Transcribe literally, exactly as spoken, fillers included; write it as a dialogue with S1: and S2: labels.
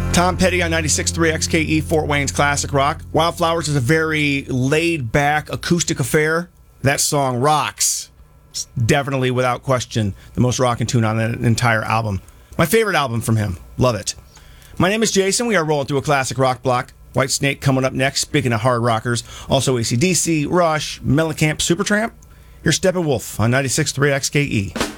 S1: Tom Petty on ninety-six point three X K E, Fort Wayne's classic rock. Wildflowers is a very laid-back acoustic affair. That song rocks. It's definitely, without question, the most rockin' tune on an entire album. My favorite album from him. Love it. My name is Jason. We are rolling through a classic rock block. Whitesnake coming up next, speaking of hard rockers. Also A C D C, Rush, Mellencamp, Supertramp. Here's Steppenwolf on ninety-six point three X K E.